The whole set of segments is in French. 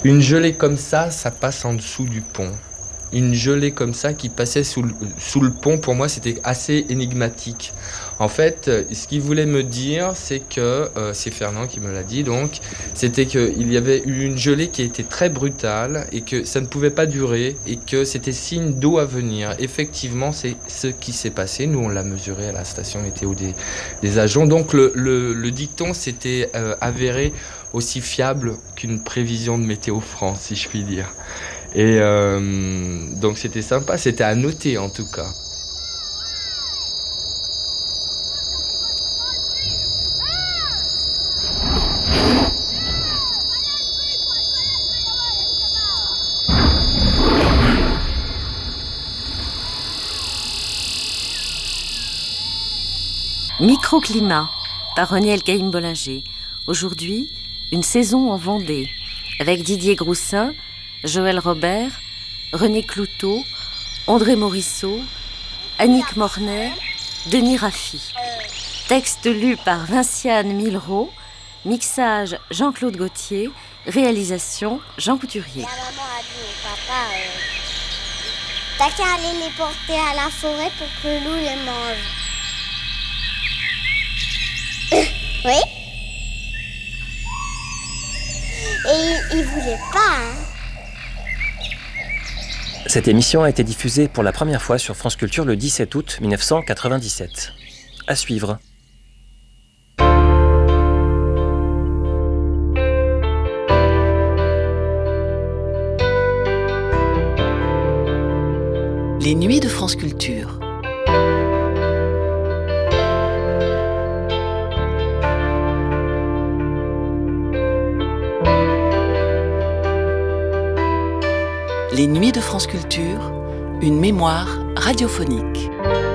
Une gelée comme ça passe en dessous du pont. Une gelée comme ça qui passait sous le pont, pour moi, c'était assez énigmatique. En fait, ce qu'il voulait me dire, c'est que, c'est Fernand qui me l'a dit, donc, c'était qu'il y avait eu une gelée qui était très brutale et que ça ne pouvait pas durer et que c'était signe d'eau à venir. Effectivement, c'est ce qui s'est passé. Nous, on l'a mesuré à la station météo des Ajoncs. Donc, le dicton s'était avéré aussi fiable qu'une prévision de Météo France, si je puis dire. Et donc c'était sympa, c'était à noter en tout cas. Microclimat par René Elkaïm-Bollinger. Aujourd'hui, une saison en Vendée avec Didier Groussin, Joël Robert, René Cloutot, André Morisseau, Annick Mornay, Denis Raffi. Texte lu par Vinciane Millerot, mixage Jean-Claude Gauthier, réalisation Jean Couturier. La maman a dit au papa, t'as qu'à aller les porter à la forêt pour que le loup les mange. Oui. Et il voulait pas, hein. Cette émission a été diffusée pour la première fois sur France Culture le 17 août 1997. À suivre. Les nuits de France Culture. Les nuits de France Culture, une mémoire radiophonique.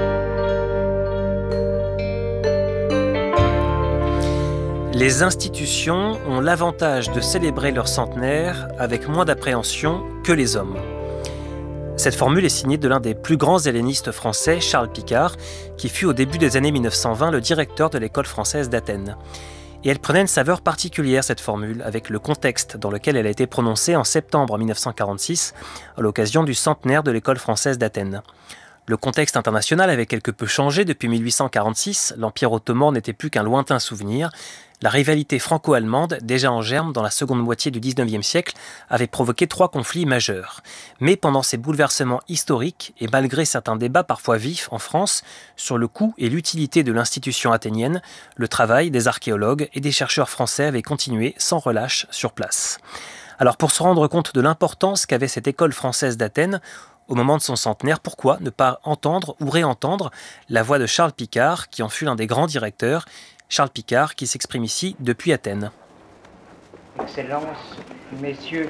Les institutions ont l'avantage de célébrer leur centenaire avec moins d'appréhension que les hommes. Cette formule est signée de l'un des plus grands hellénistes français, Charles Picard, qui fut au début des années 1920 le directeur de l'école française d'Athènes. Et elle prenait une saveur particulière, cette formule, avec le contexte dans lequel elle a été prononcée en septembre 1946, à l'occasion du centenaire de l'école française d'Athènes. Le contexte international avait quelque peu changé depuis 1846, l'Empire ottoman n'était plus qu'un lointain souvenir. La rivalité franco-allemande, déjà en germe dans la seconde moitié du XIXe siècle, avait provoqué 3 conflits majeurs. Mais pendant ces bouleversements historiques, et malgré certains débats parfois vifs en France sur le coût et l'utilité de l'institution athénienne, le travail des archéologues et des chercheurs français avait continué sans relâche sur place. Alors pour se rendre compte de l'importance qu'avait cette école française d'Athènes, au moment de son centenaire, pourquoi ne pas entendre ou réentendre la voix de Charles Picard, qui en fut l'un des grands directeurs, Charles Picard, qui s'exprime ici depuis Athènes. Excellences, messieurs,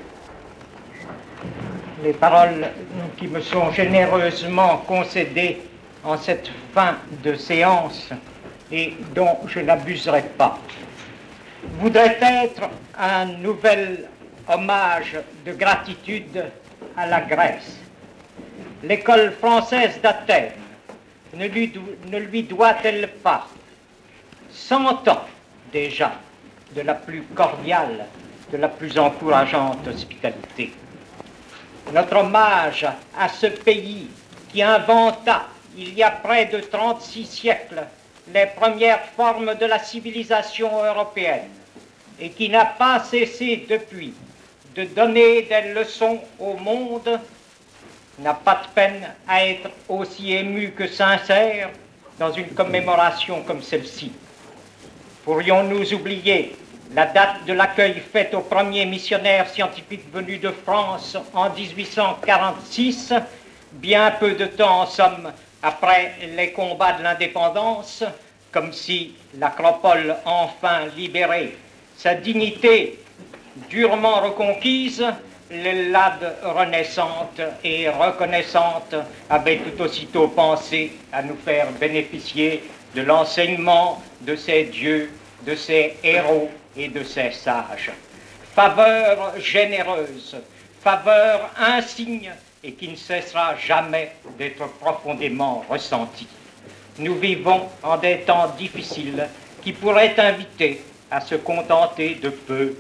les paroles qui me sont généreusement concédées en cette fin de séance et dont je n'abuserai pas voudraient être un nouvel hommage de gratitude à la Grèce. L'école française d'Athènes ne lui doit-elle pas 100 ans déjà de la plus cordiale, de la plus encourageante hospitalité? Notre hommage à ce pays qui inventa, il y a près de 36 siècles, les premières formes de la civilisation européenne et qui n'a pas cessé depuis de donner des leçons au monde, n'a pas de peine à être aussi ému que sincère dans une commémoration comme celle-ci. Pourrions-nous oublier la date de l'accueil fait aux premiers missionnaires scientifiques venus de France en 1846, bien peu de temps en somme après les combats de l'indépendance, comme si l'Acropole enfin libérée, sa dignité durement reconquise, l'Ellade renaissante et reconnaissante avait tout aussitôt pensé à nous faire bénéficier de l'enseignement de ces dieux, de ces héros et de ces sages. Faveur généreuse, faveur insigne et qui ne cessera jamais d'être profondément ressentie. Nous vivons en des temps difficiles qui pourraient inviter à se contenter de peu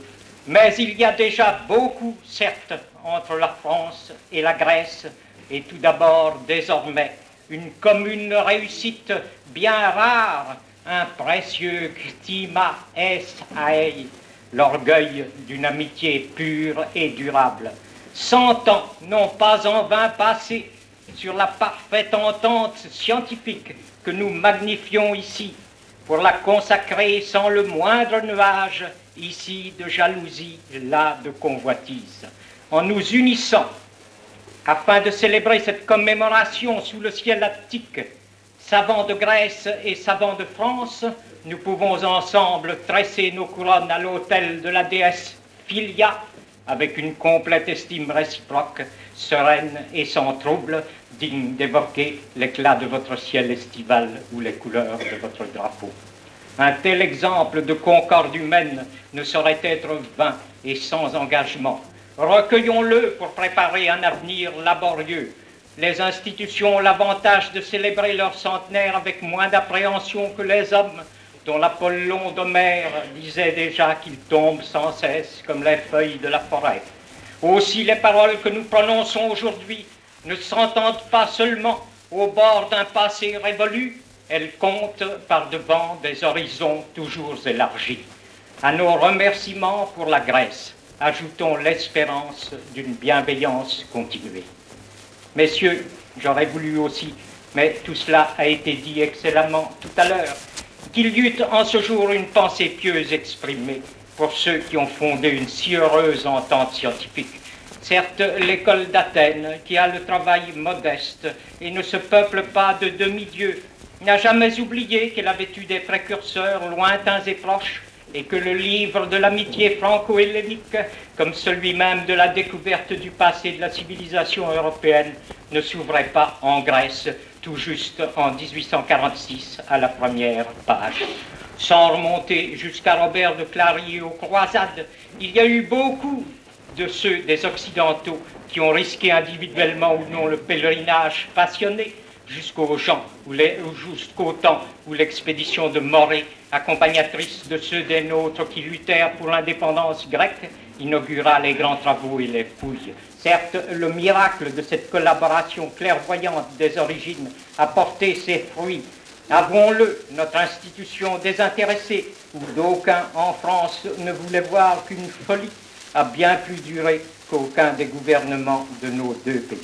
Mais il y a déjà beaucoup, certes, entre la France et la Grèce, et tout d'abord, désormais, une commune réussite bien rare, un précieux climat est aei, l'orgueil d'une amitié pure et durable. 100 ans n'ont pas en vain passé sur la parfaite entente scientifique que nous magnifions ici, pour la consacrer sans le moindre nuage, ici de jalousie, là de convoitise. En nous unissant, afin de célébrer cette commémoration sous le ciel attique, savants de Grèce et savants de France, nous pouvons ensemble tresser nos couronnes à l'autel de la déesse Philia, avec une complète estime réciproque, sereine et sans trouble, digne d'évoquer l'éclat de votre ciel estival ou les couleurs de votre drapeau. Un tel exemple de concorde humaine ne saurait être vain et sans engagement. Recueillons-le pour préparer un avenir laborieux. Les institutions ont l'avantage de célébrer leur centenaire avec moins d'appréhension que les hommes, dont l'Apollon d'Homère disait déjà qu'ils tombent sans cesse comme les feuilles de la forêt. Aussi les paroles que nous prononçons aujourd'hui ne s'entendent pas seulement au bord d'un passé révolu, elles comptent par devant des horizons toujours élargis. À nos remerciements pour la Grèce, ajoutons l'espérance d'une bienveillance continuée. Messieurs, j'aurais voulu aussi, mais tout cela a été dit excellemment tout à l'heure, qu'il y eût en ce jour une pensée pieuse exprimée pour ceux qui ont fondé une si heureuse entente scientifique. Certes, l'école d'Athènes, qui a le travail modeste et ne se peuple pas de demi-dieux, n'a jamais oublié qu'elle avait eu des précurseurs lointains et proches, et que le livre de l'amitié franco-hellénique, comme celui même de la découverte du passé de la civilisation européenne, ne s'ouvrait pas en Grèce, tout juste en 1846, à la première page. Sans remonter jusqu'à Robert de Clary et aux croisades, il y a eu beaucoup de ceux des Occidentaux qui ont risqué individuellement ou non le pèlerinage passionné jusqu'au temps où l'expédition de Morée, accompagnatrice de ceux des nôtres qui luttèrent pour l'indépendance grecque, inaugura les grands travaux et les fouilles. Certes, le miracle de cette collaboration clairvoyante des origines a porté ses fruits. Avouons-le, notre institution désintéressée, où d'aucuns en France ne voulaient voir qu'une folie, a bien plus duré qu'aucun des gouvernements de nos deux pays.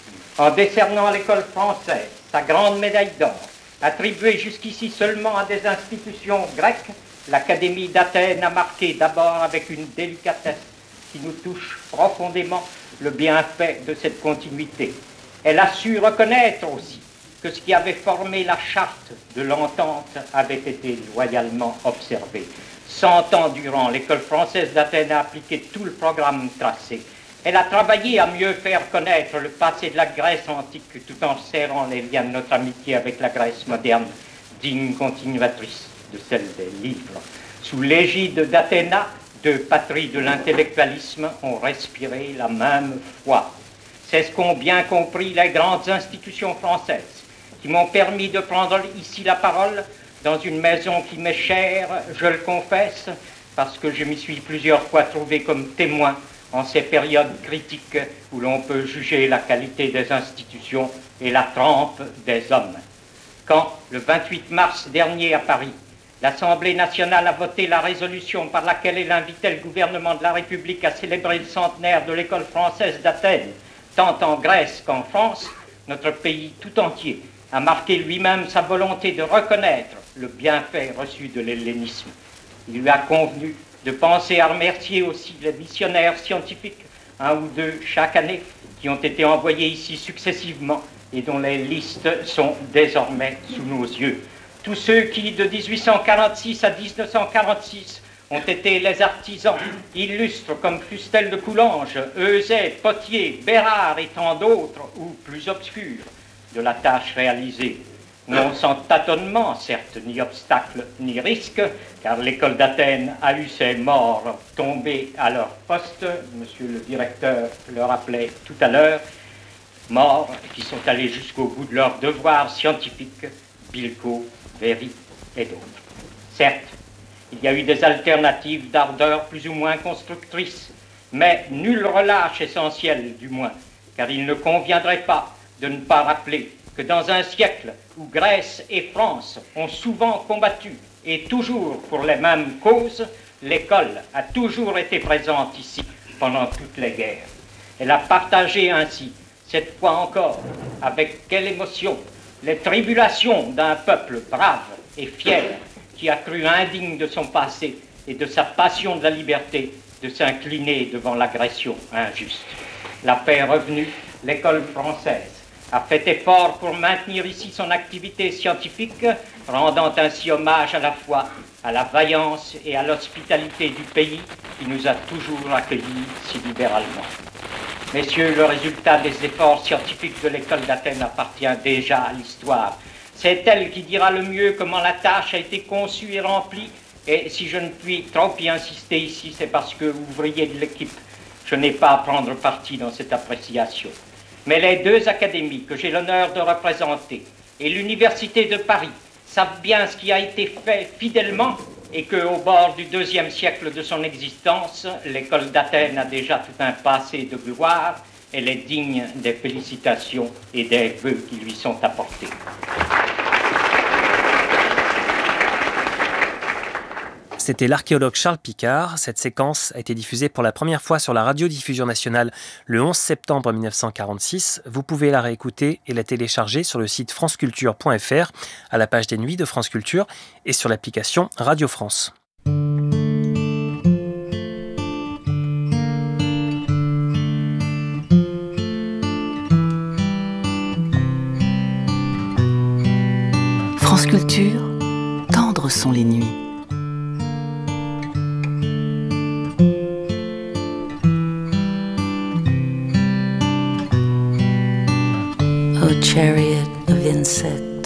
En décernant à l'école française sa grande médaille d'or, attribuée jusqu'ici seulement à des institutions grecques, l'Académie d'Athènes a marqué d'abord avec une délicatesse qui nous touche profondément le bienfait de cette continuité. Elle a su reconnaître aussi que ce qui avait formé la charte de l'entente avait été loyalement observé. 100 ans durant, l'école française d'Athènes a appliqué tout le programme tracé. Elle a travaillé à mieux faire connaître le passé de la Grèce antique tout en serrant les liens de notre amitié avec la Grèce moderne, digne continuatrice de celle des livres. Sous l'égide d'Athéna, deux patries de l'intellectualisme ont respiré la même foi. C'est ce qu'ont bien compris les grandes institutions françaises, qui m'ont permis de prendre ici la parole dans une maison qui m'est chère, je le confesse, parce que je m'y suis plusieurs fois trouvé comme témoin en ces périodes critiques où l'on peut juger la qualité des institutions et la trempe des hommes. Quand, le 28 mars dernier à Paris, l'Assemblée nationale a voté la résolution par laquelle elle invitait le gouvernement de la République à célébrer le centenaire de l'école française d'Athènes, tant en Grèce qu'en France, notre pays tout entier a marqué lui-même sa volonté de reconnaître le bienfait reçu de l'hellénisme. Il lui a convenu de penser à remercier aussi les missionnaires scientifiques, un ou deux chaque année, qui ont été envoyés ici successivement et dont les listes sont désormais sous nos yeux. Tous ceux qui, de 1846 à 1946, ont été les artisans illustres comme Fustel de Coulanges, Euzet, Potier, Bérard et tant d'autres, ou plus obscurs, de la tâche réalisée. Non sans tâtonnement, certes, ni obstacle, ni risque, car l'école d'Athènes a eu ses morts tombés à leur poste, monsieur le directeur le rappelait tout à l'heure, morts qui sont allés jusqu'au bout de leurs devoirs scientifiques, Bilco, Véry et d'autres. Certes, Il y a eu des alternatives d'ardeur plus ou moins constructrices, mais nul relâche essentiel du moins, car il ne conviendrait pas de ne pas rappeler que dans un siècle où Grèce et France ont souvent combattu, et toujours pour les mêmes causes, l'école a toujours été présente ici pendant toutes les guerres. Elle a partagé ainsi, cette fois encore, avec quelle émotion, les tribulations d'un peuple brave et fier qui a cru indigne de son passé et de sa passion de la liberté de s'incliner devant l'agression injuste. La paix est revenue, l'école française a fait effort pour maintenir ici son activité scientifique, rendant ainsi hommage à la fois à la vaillance et à l'hospitalité du pays qui nous a toujours accueillis si libéralement. Messieurs, le résultat des efforts scientifiques de l'école d'Athènes appartient déjà à l'histoire. C'est elle qui dira le mieux comment la tâche a été conçue et remplie. Et si je ne puis trop y insister ici, c'est parce que, ouvrier de l'équipe, je n'ai pas à prendre parti dans cette appréciation. Mais les deux académies que j'ai l'honneur de représenter et l'Université de Paris savent bien ce qui a été fait fidèlement et qu'au bord du 2e siècle de son existence, l'école d'Athènes a déjà tout un passé de gloire. Elle est digne des félicitations et des vœux qui lui sont apportés. C'était l'archéologue Charles Picard. Cette séquence a été diffusée pour la première fois sur la radiodiffusion nationale le 11 septembre 1946. Vous pouvez la réécouter et la télécharger sur le site franceculture.fr, à la page des Nuits de France Culture et sur l'application Radio France. France Culture, tendres sont les nuits. O chariot of insect,